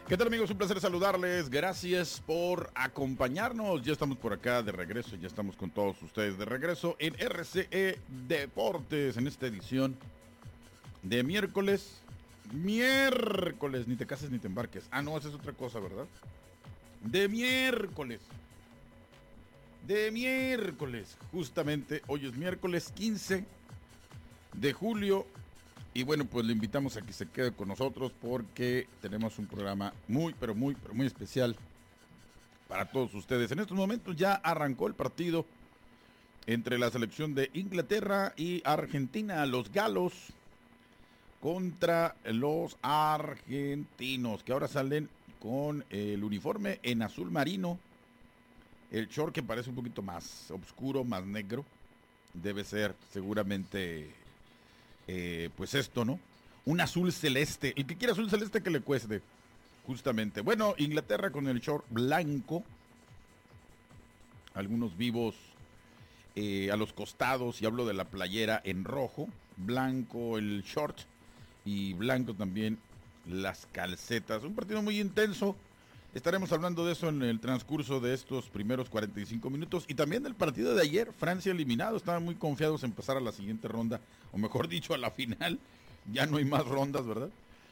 ¿Qué tal, amigos? Un placer saludarles. Gracias por acompañarnos. Ya estamos por acá de regreso. Ya estamos con todos ustedes de regreso en RCE Deportes en esta edición de miércoles. Miércoles. Ni te cases ni te embarques. Ah, no, esa es otra cosa, ¿verdad? De miércoles. De miércoles. Justamente hoy es miércoles 15 de julio. Y bueno, pues le invitamos a que se quede con nosotros porque tenemos un programa muy especial para todos ustedes. En estos momentos ya arrancó el partido entre la selección de Inglaterra y Argentina, los galos contra los argentinos, que ahora salen con el uniforme en azul marino, el short que parece un poquito más oscuro, más negro, debe ser seguramente pues esto, ¿no? Un azul celeste. El que quiera azul celeste que le cueste. Justamente. Bueno, Inglaterra con el short blanco. Algunos vivos a los costados. Y hablo de la playera en rojo. Blanco el short. Y blanco también las calcetas. Un partido muy intenso. Estaremos hablando de eso en el transcurso de estos primeros 45 minutos. Y también del partido de ayer, Francia eliminado. Estaban muy confiados en pasar a la siguiente ronda. O mejor dicho, a la final. Ya no hay más rondas, ¿verdad?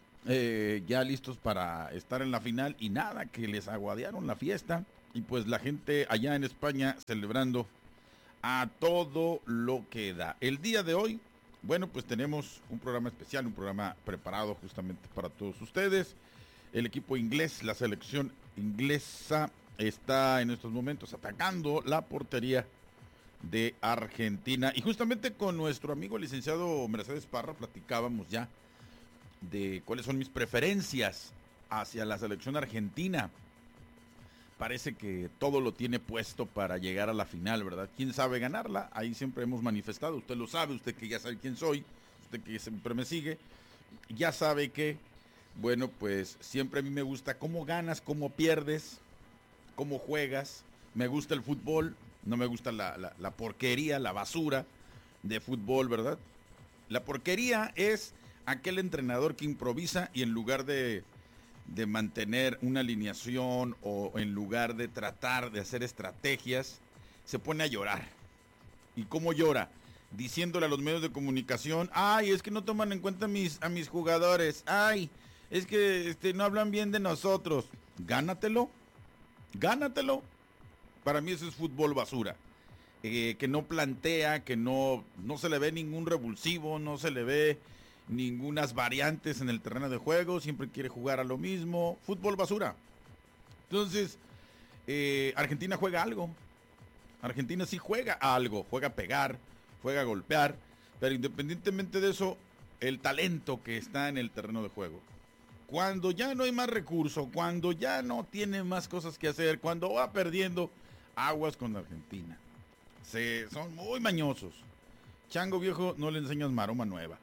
Ya listos para estar en la final. Y nada, que les aguadearon la fiesta. Y pues la gente allá en España celebrando a todo lo que da. El día de hoy, bueno, pues tenemos un programa especial. Un programa preparado justamente para todos ustedes. El equipo inglés, la selección inglesa, está en estos momentos atacando la portería de Argentina. Y justamente con nuestro amigo licenciado Mercedes Parra platicábamos ya de cuáles son mis preferencias hacia la selección argentina. Parece que todo lo tiene puesto para llegar a la final, ¿verdad? ¿Quién sabe ganarla? Ahí siempre hemos manifestado, usted lo sabe, usted que ya sabe quién soy, usted que siempre me sigue, ya sabe que bueno, pues siempre a mí me gusta cómo ganas, cómo pierdes, cómo juegas. Me gusta el fútbol, no me gusta la porquería, la basura de fútbol, ¿verdad? La porquería es aquel entrenador que improvisa y en lugar de mantener una alineación o en lugar de tratar de hacer estrategias, se pone a llorar. ¿Y cómo llora? Diciéndole a los medios de comunicación, ay, es que no toman en cuenta a mis jugadores, ay, es que no hablan bien de nosotros. Gánatelo, gánatelo. Para mí eso es fútbol basura. Que no plantea, que no se le ve ningún revulsivo, no se le ve ningunas variantes en el terreno de juego, siempre quiere jugar a lo mismo. Fútbol basura. Entonces, Argentina juega algo. Argentina sí juega algo, juega a pegar, juega a golpear, pero independientemente de eso, el talento que está en el terreno de juego. Cuando ya no hay más recursos, cuando ya no tiene más cosas que hacer, cuando va perdiendo, aguas con Argentina. Son muy mañosos. Chango viejo, no le enseñas maroma nueva.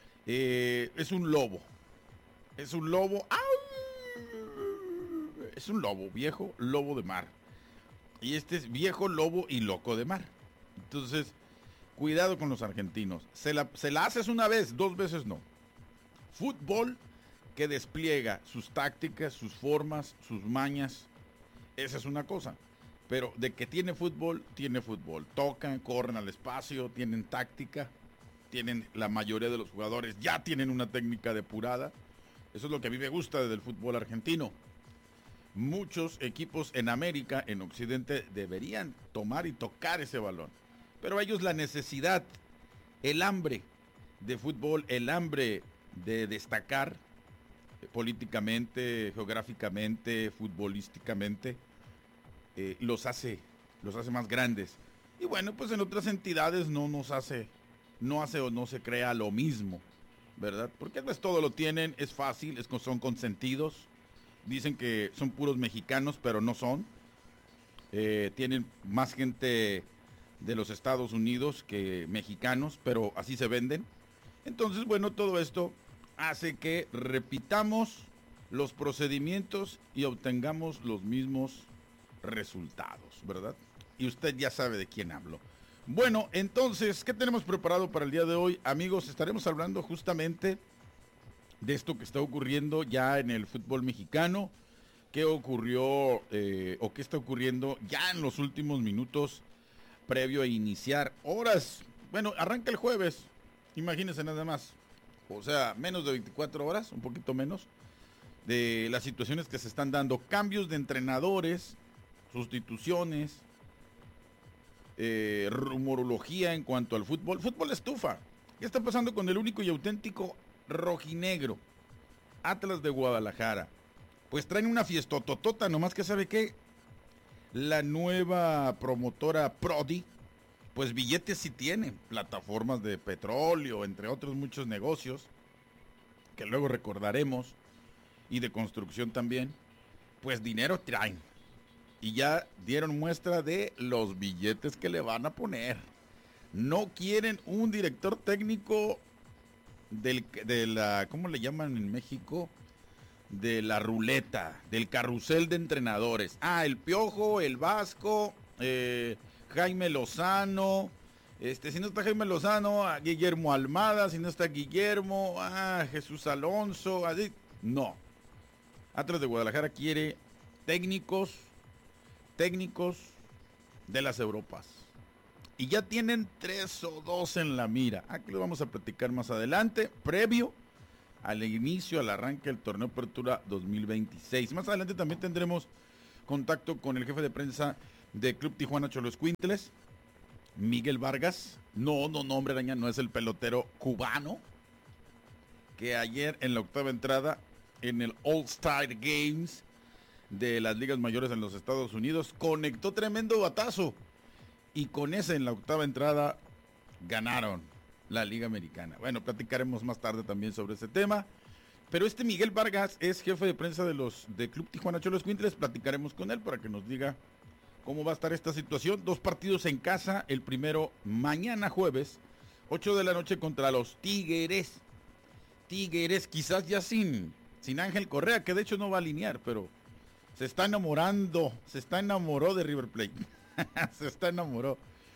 Es un lobo. Es un lobo. ¡Au! Es un lobo, viejo lobo de mar. Y este es viejo lobo y loco de mar. Entonces, cuidado con los argentinos. Se la haces una vez, dos veces no. Fútbol que despliega sus tácticas, sus formas, sus mañas. Esa es una cosa. Pero de que tiene fútbol, tiene fútbol. Tocan, corren al espacio, tienen táctica. Tienen la mayoría de los jugadores, ya tienen una técnica depurada. Eso es lo que a mí me gusta del fútbol argentino. Muchos equipos en América, en Occidente, deberían tomar y tocar ese balón. Pero a ellos la necesidad, el hambre de fútbol, el hambre de destacar políticamente, geográficamente, futbolísticamente, los hace más grandes. Y bueno, pues en otras entidades no hace o no se crea lo mismo, ¿verdad? Porque pues todo lo tienen, es fácil, son consentidos. Dicen que son puros mexicanos, pero no son. Tienen más gente de los Estados Unidos que mexicanos, pero así se venden. Entonces, bueno, todo esto hace que repitamos los procedimientos y obtengamos los mismos resultados, ¿verdad? Y usted ya sabe de quién hablo. Bueno, entonces, ¿qué tenemos preparado para el día de hoy? Amigos, estaremos hablando justamente de esto que está ocurriendo ya en el fútbol mexicano, qué ocurrió o qué está ocurriendo ya en los últimos minutos previo a iniciar horas. Bueno, arranca el jueves, imagínense nada más. O sea, menos de 24 horas, un poquito menos, de las situaciones que se están dando. Cambios de entrenadores, sustituciones, rumorología en cuanto al fútbol. Fútbol estufa. ¿Qué está pasando con el único y auténtico rojinegro? Atlas de Guadalajara. Pues traen una fiestototota, nomás que ¿sabe qué? La nueva promotora Prodi, pues billetes sí tiene, plataformas de petróleo, entre otros muchos negocios, que luego recordaremos, y de construcción también, pues dinero traen. Y ya dieron muestra de los billetes que le van a poner. No quieren un director técnico de la, ¿cómo le llaman en México? De la ruleta, del carrusel de entrenadores. Ah, el Piojo, el Vasco, Jaime Lozano. Si no está Jaime Lozano, a Guillermo Almada. Si no está Guillermo, Jesús Alonso. Así. No. Atlas de Guadalajara quiere técnicos de las Europas. Y ya tienen 3 o 2 en la mira. Aquí lo vamos a platicar más adelante, previo al inicio, al arranque del torneo Apertura 2026. Más adelante también tendremos contacto con el jefe de prensa de Club Tijuana Xoloscuintles, Miguel Vargas. No, hombre araña, no es el pelotero cubano que ayer en la octava entrada en el All-Star Games de las ligas mayores en los Estados Unidos conectó tremendo batazo y con ese en la octava entrada ganaron la Liga Americana. Bueno, platicaremos más tarde también sobre ese tema. Pero Miguel Vargas es jefe de prensa de Club Tijuana Xoloscuintles. Platicaremos con él para que nos diga cómo va a estar esta situación. 2 partidos en casa. El primero mañana jueves, 8 de la noche contra los Tigres. Tigres quizás ya sin Ángel Correa, que de hecho no va a alinear, pero se enamoró de River Plate. se enamoró.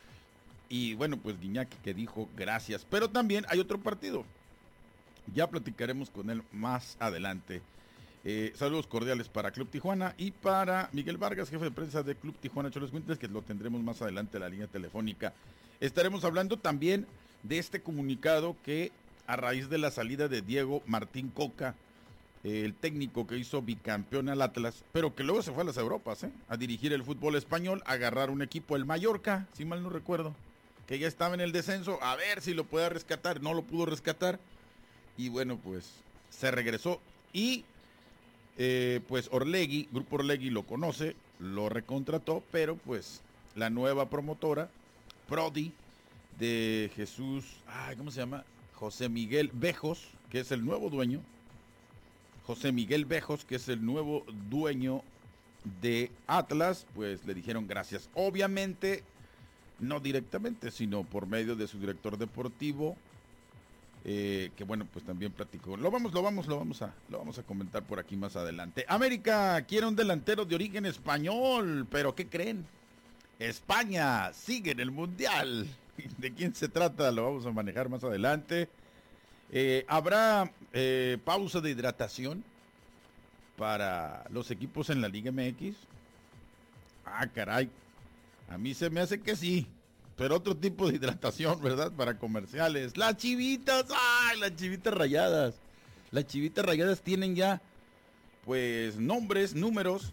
Y bueno, pues Guiñac que dijo gracias. Pero también hay otro partido. Ya platicaremos con él más adelante. Saludos cordiales para Club Tijuana y para Miguel Vargas, jefe de prensa de Club Tijuana Xoloscuintles, que lo tendremos más adelante en la línea telefónica. Estaremos hablando también de este comunicado que a raíz de la salida de Diego Martín Coca, el técnico que hizo bicampeón al Atlas, pero que luego se fue a las Europas, a dirigir el fútbol español, a agarrar un equipo, el Mallorca, si mal no recuerdo, que ya estaba en el descenso, a ver si lo puede rescatar. No lo pudo rescatar y bueno, pues se regresó y pues Orlegui, Grupo Orlegui lo conoce, lo recontrató, pero pues la nueva promotora Prodi de Jesús, ¿cómo se llama? José Miguel Bejos, que es el nuevo dueño. José Miguel Bejos, que es el nuevo dueño de Atlas, pues le dijeron gracias. Obviamente, no directamente, sino por medio de su director deportivo, que bueno, pues también platicó. Lo vamos a comentar por aquí más adelante. América quiere un delantero de origen español, pero ¿qué creen? España sigue en el Mundial. ¿De quién se trata? Lo vamos a manejar más adelante. Habrá pausa de hidratación para los equipos en la Liga MX. Caray, a mí se me hace que sí, pero otro tipo de hidratación, ¿verdad? Para comerciales. Las chivitas, las chivitas rayadas. Las chivitas rayadas tienen ya, pues, nombres, números.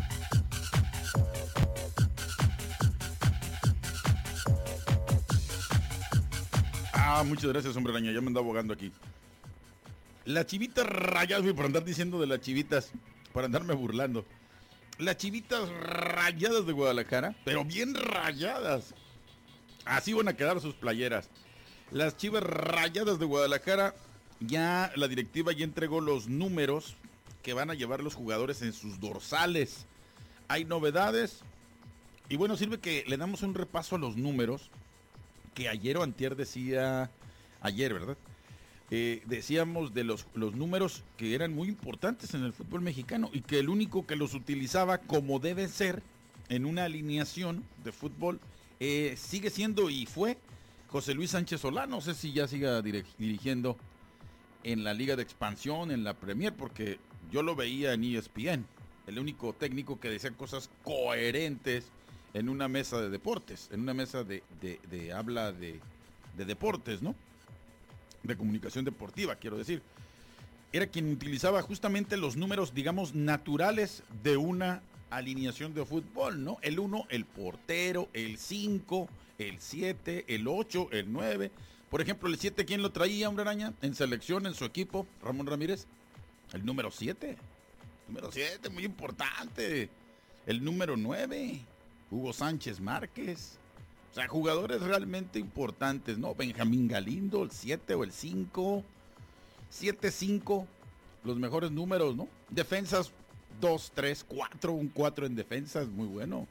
Muchas gracias, hombre araña, ya me ando abogando aquí. Las chivitas rayadas, por andar diciendo de las chivitas, para andarme burlando. Las chivitas rayadas de Guadalajara, pero bien rayadas. Así van a quedar sus playeras. Las Chivas Rayadas de Guadalajara, ya la directiva ya entregó los números que van a llevar los jugadores en sus dorsales. Hay novedades y bueno, sirve que le damos un repaso a los números que ayer o antier decía, ayer, ¿verdad? Decíamos de los números que eran muy importantes en el fútbol mexicano y que el único que los utilizaba como debe ser en una alineación de fútbol sigue siendo y fue José Luis Sánchez Solá. No sé si ya siga dirigiendo en la Liga de Expansión, en la Premier, porque yo lo veía en ESPN, el único técnico que decía cosas coherentes en una mesa de deportes, en una mesa de habla de deportes, ¿no? De comunicación deportiva, quiero decir. Era quien utilizaba justamente los números, digamos, naturales de una alineación de fútbol, ¿no? El 1, el portero, el 5, el 7, el 8, el 9. Por ejemplo, el 7, ¿quién lo traía, hombre araña? En selección, en su equipo, Ramón Ramírez. El número 7. Número 7, muy importante. El número 9, Hugo Sánchez Márquez. O sea, jugadores realmente importantes, ¿no? Benjamín Galindo, el 7 o el 5. 7-5, los mejores números, ¿no? Defensas 2, 3, 4, un 4 en defensas, muy bueno.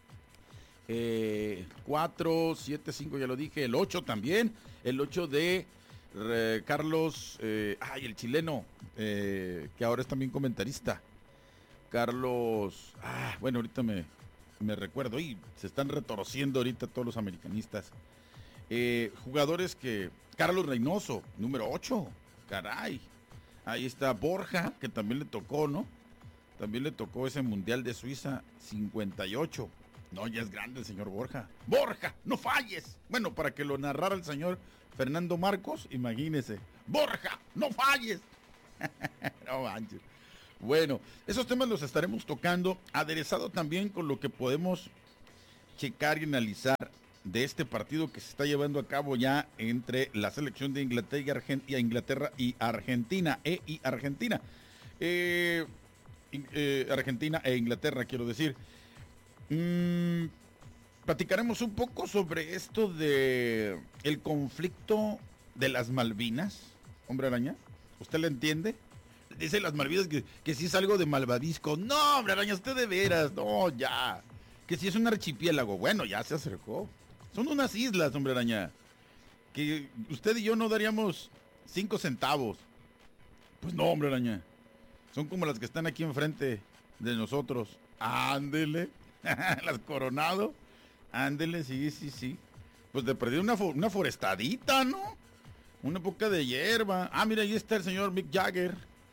4, 7, 5, ya lo dije. El 8 también. El 8 de Carlos, el chileno, que ahora es también comentarista. Carlos, bueno, ahorita me recuerdo. Y se están retorciendo ahorita todos los americanistas. Jugadores que... Carlos Reynoso, número 8. Caray. Ahí está Borja, que también le tocó, ¿no? También le tocó ese Mundial de Suiza 58. No, ya es grande el señor Borja. ¡Borja, no falles! Bueno, para que lo narrara el señor Fernando Marcos, imagínese. ¡Borja, no falles! No manches. Bueno, esos temas los estaremos tocando, aderezado también con lo que podemos checar y analizar de este partido que se está llevando a cabo ya entre la selección de Inglaterra y Argentina. Argentina e Inglaterra, quiero decir. Platicaremos un poco sobre esto de el conflicto de las Malvinas, hombre araña. ¿Usted lo entiende? Dice las Malvinas que si es algo de malvadisco. No, hombre araña, usted de veras, no, ya. Que si es un archipiélago, bueno, ya se acercó. Son unas islas, hombre araña, que usted y yo no daríamos 5 centavos. Pues no, hombre araña. Son como las que están aquí enfrente de nosotros. Ándele. Las Coronado. Ándele, sí. Pues de perder una forestadita, ¿no? Una poca de hierba. Mira, ahí está el señor Mick Jagger.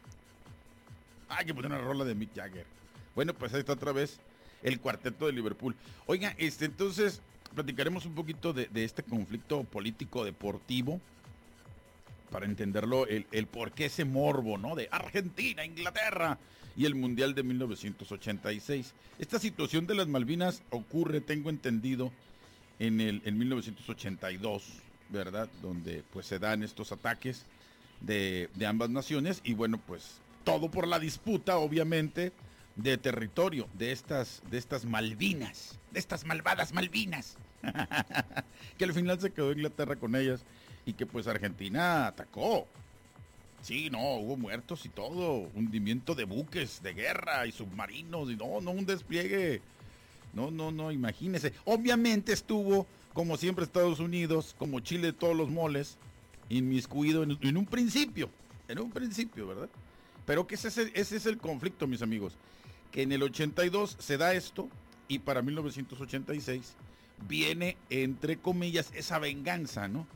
Hay que poner una rola de Mick Jagger. Bueno, pues ahí está otra vez el cuarteto de Liverpool. Oiga, entonces platicaremos un poquito de este conflicto político deportivo para entenderlo, el por qué ese morbo, ¿no? De Argentina, Inglaterra y el Mundial de 1986. Esta situación de las Malvinas ocurre, tengo entendido, en 1982, ¿verdad? Donde pues se dan estos ataques de ambas naciones y bueno, pues todo por la disputa, obviamente, de territorio de estas Malvinas, de estas malvadas Malvinas, que al final se quedó Inglaterra con ellas y que pues Argentina atacó. Sí, no, hubo muertos y todo, hundimiento de buques de guerra y submarinos y no, un despliegue, no, imagínese. Obviamente estuvo, como siempre, Estados Unidos, como Chile de todos los moles, inmiscuido en un principio, ¿verdad? Pero que ese es el conflicto, mis amigos, que en el 82 se da esto y para 1986 viene, entre comillas, esa venganza, ¿no?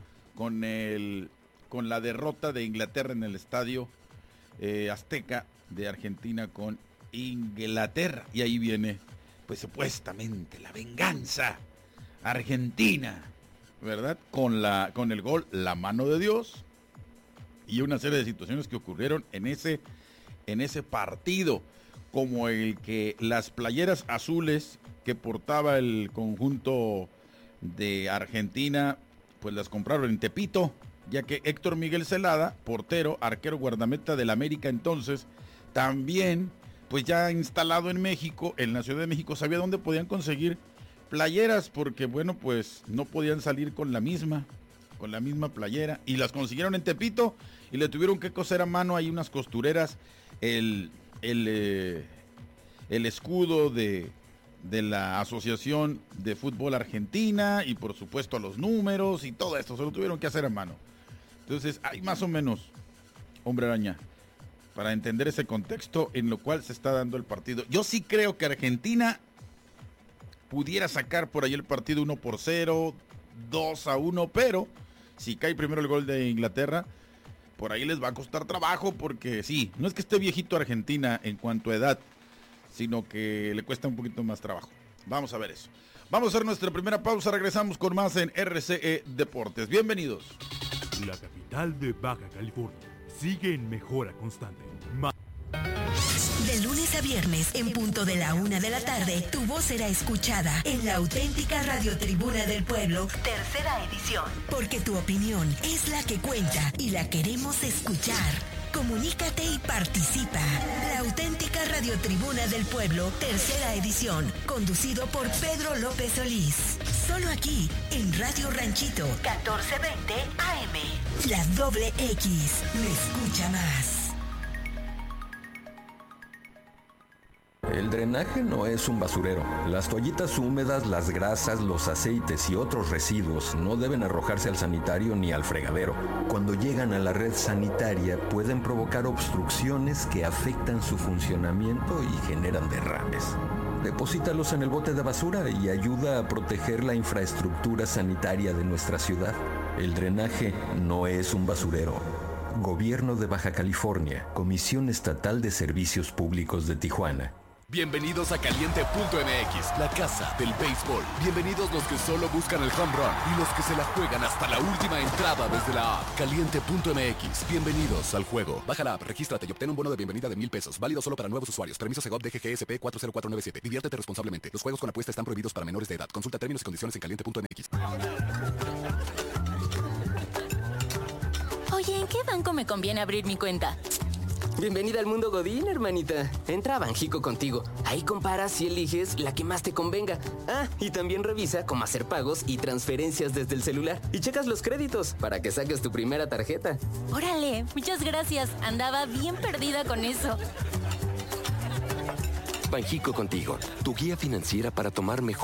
Con la derrota de Inglaterra en el estadio Azteca de Argentina con Inglaterra. Y ahí viene, pues supuestamente, la venganza argentina, ¿verdad? Con el gol, la mano de Dios y una serie de situaciones que ocurrieron en ese partido, como el que las playeras azules que portaba el conjunto de Argentina, pues las compraron en Tepito, ya que Héctor Miguel Celada, portero, arquero, guardameta del América entonces, también, pues ya instalado en México, en la Ciudad de México, sabía dónde podían conseguir playeras, porque bueno, pues no podían salir con la misma playera, y las consiguieron en Tepito, y le tuvieron que coser a mano ahí unas costureras, el escudo de la Asociación de Fútbol Argentina, y por supuesto los números y todo esto, se lo tuvieron que hacer a mano. Entonces, hay más o menos, hombre araña, para entender ese contexto en lo cual se está dando el partido. Yo sí creo que Argentina pudiera sacar por ahí el partido 1-0, 2-1, pero si cae primero el gol de Inglaterra, por ahí les va a costar trabajo porque sí, no es que esté viejito Argentina en cuanto a edad, sino que le cuesta un poquito más trabajo. Vamos a ver eso. Vamos a hacer nuestra primera pausa, regresamos con más en RCE Deportes. Bienvenidos. La capital de Baja California sigue en mejora constante. De lunes a viernes, en punto de la 1 de la tarde, tu voz será escuchada en la auténtica Radio Tribuna del Pueblo, tercera edición. Porque tu opinión es la que cuenta y la queremos escuchar. Comunícate y participa. La auténtica Radio Tribuna del Pueblo, tercera edición, conducido por Pedro López Solís. Solo aquí, en Radio Ranchito, 1420 AM. La doble X, me escucha más. El drenaje no es un basurero. Las toallitas húmedas, las grasas, los aceites y otros residuos no deben arrojarse al sanitario ni al fregadero. Cuando llegan a la red sanitaria pueden provocar obstrucciones que afectan su funcionamiento y generan derrames. Deposítalos en el bote de basura y ayuda a proteger la infraestructura sanitaria de nuestra ciudad. El drenaje no es un basurero. Gobierno de Baja California, Comisión Estatal de Servicios Públicos de Tijuana. Bienvenidos a Caliente.mx, la casa del béisbol. Bienvenidos los que solo buscan el home run y los que se la juegan hasta la última entrada desde la app. Caliente.mx, bienvenidos al juego. Baja la app, regístrate y obtén un bono de bienvenida de $1,000. Válido solo para nuevos usuarios. Permiso Segov DGGSP 40497. Diviértete responsablemente. Los juegos con apuesta están prohibidos para menores de edad. Consulta términos y condiciones en Caliente.mx. Oye, ¿en qué banco me conviene abrir mi cuenta? Bienvenida al mundo Godín, hermanita. Entra a Banjico contigo. Ahí comparas y eliges la que más te convenga. Ah, y también revisa cómo hacer pagos y transferencias desde el celular. Y checas los créditos para que saques tu primera tarjeta. Órale, muchas gracias. Andaba bien perdida con eso. Banjico contigo, tu guía financiera para tomar mejor